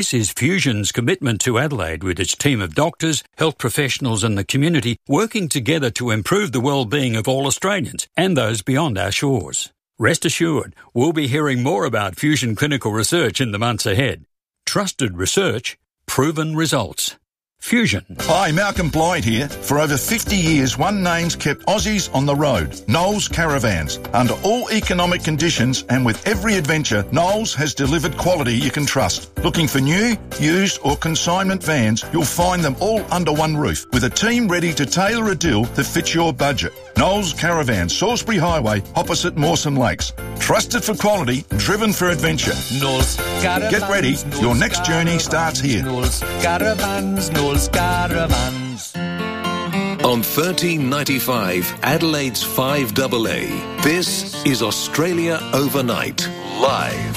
This is Fusion's commitment to Adelaide with its team of doctors, health professionals and the community working together to improve the well-being of all Australians and those beyond our shores. Rest assured, we'll be hearing more about Fusion clinical research in the months ahead. Trusted research, proven results. Fusion. Hi, Malcolm Blyde here. For over 50 years, one name's kept Aussies on the road. Knowles Caravans. Under all economic conditions and with every adventure, Knowles has delivered quality you can trust. Looking for new, used or consignment vans, you'll find them all under one roof with a team ready to tailor a deal that fits your budget. Knowles Caravans, Salisbury Highway, opposite Mawson Lakes. Trusted for quality, driven for adventure. Knowles Caravans. Get ready, your next journey starts here. Knowles Caravans, Knowles Caravans. On 1395 Adelaide's 5AA, this is Australia Overnight, live.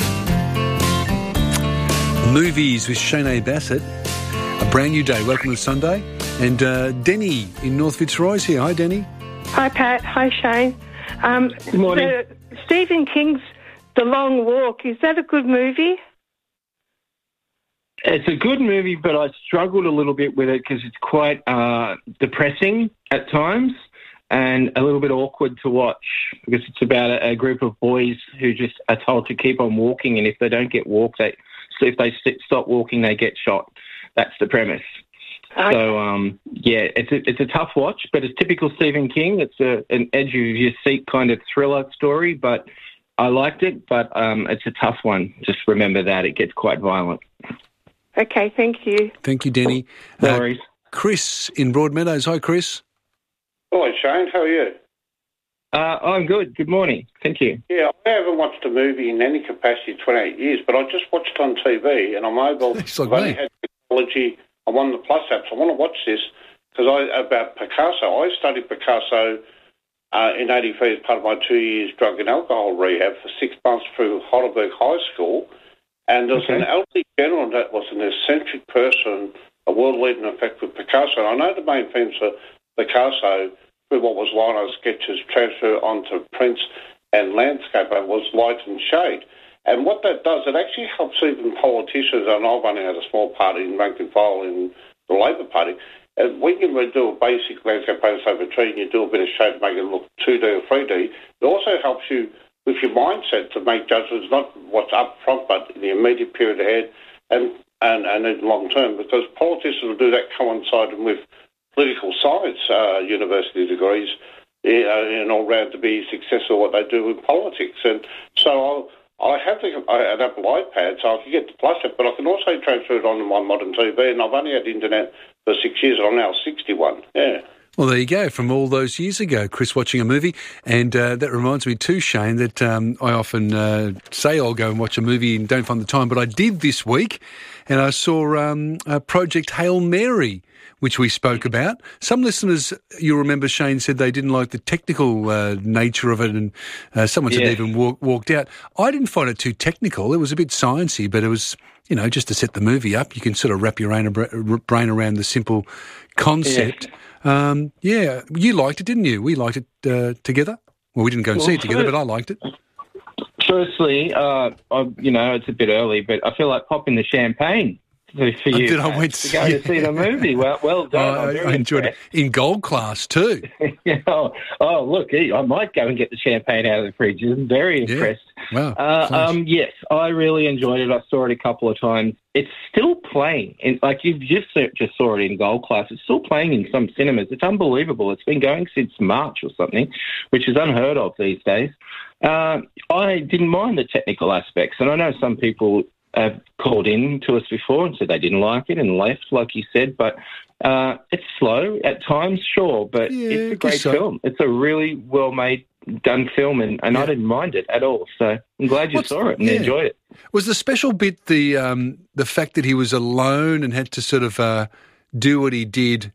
Movies with Shane Bassett. A brand new day. Welcome to Sunday. And Denny in North Fitzroy's here. Hi, Denny. Hi, Pat. Hi, Shane. Good morning. Stephen King's The Long Walk, is that a good movie? It's a good movie, but I struggled a little bit with it because it's quite depressing at times and a little bit awkward to watch because it's about a group of boys who just are told to keep on walking, and if they don't get walked, if they stop walking, they get shot. That's the premise. Okay. So, it's a tough watch, but it's typical Stephen King. It's an edge-of-your-seat kind of thriller story, but I liked it, but it's a tough one. Just remember that. It gets quite violent. Okay, thank you. Thank you, Denny. No worries. Chris in Broadmeadows. Hi, Chris. Hello, Shane. How are you? I'm good. Good morning. Thank you. Yeah, I haven't watched a movie in any capacity in 28 years, but I just watched it on TV and I'm able. It's like I've only me. had technology. I'm on the Plus apps. I want to watch this because about Picasso. I studied Picasso in 83 as part of my 2 years drug and alcohol rehab for 6 months through Heidelberg High School. And there was an elderly general that was an eccentric person, a world leader in effect with Picasso. And I know the main themes for Picasso, through what was line art sketches, transfer onto prints and landscape, was light and shade. And what that does, it actually helps even politicians, and I've only had a small party in rank and file in the Labor Party, and when you do a basic landscape paint over a tree and you do a bit of shade to make it look 2D or 3D, it also helps you with your mindset to make judgments, not what's up front, but in the immediate period ahead and in long term, because politicians will do that coinciding with political science university degrees in all round to be successful what they do in politics. And so I have an Apple iPad, so I can get the Plus app, but I can also transfer it onto my modern TV, and I've only had internet for 6 years, and I'm now 61, yeah. Well, there you go, from all those years ago, Chris watching a movie. And that reminds me too, Shane, that I often say I'll go and watch a movie and don't find the time, but I did this week, and I saw Project Hail Mary, which we spoke about. Some listeners, you'll remember, Shane, said they didn't like the technical nature of it, and someone said they even walked out. I didn't find it too technical. It was a bit sciencey, but it was, just to set the movie up. You can sort of wrap your brain around the simple concept. You liked it, didn't you? We liked it together. Well, we didn't go and see it together, but I liked it. Firstly, it's a bit early, but I feel like popping the champagne for you. I went to go to see the movie. Well done. I enjoyed it in gold class too. Look, I might go and get the champagne out of the fridge. I'm very impressed. Wow. Yes, I really enjoyed it. I saw it a couple of times. It's still playing. You just saw it in gold class. It's still playing in some cinemas. It's unbelievable. It's been going since March or something, which is unheard of these days. I didn't mind the technical aspects, and I know some people have called in to us before and said they didn't like it and left, like you said, but it's slow at times, sure, but it's a great film. It's a really well-made, done film, and I didn't mind it at all. So I'm glad you saw it and enjoyed it. Was the special bit the fact that he was alone and had to sort of do what he did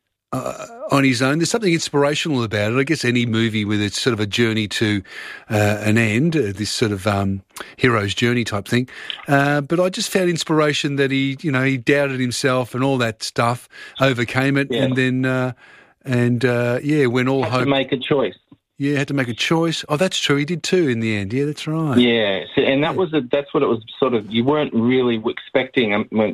on his own? There's something inspirational about it. I guess any movie with its sort of a journey to an end, this sort of hero's journey type thing. But I just found inspiration that he doubted himself and all that stuff, overcame it, and then when all had hope to make a choice. Yeah, had to make a choice. Oh, that's true. He did too in the end. Yeah, that's right. Yeah, so, and that's what it was sort of, you weren't really expecting.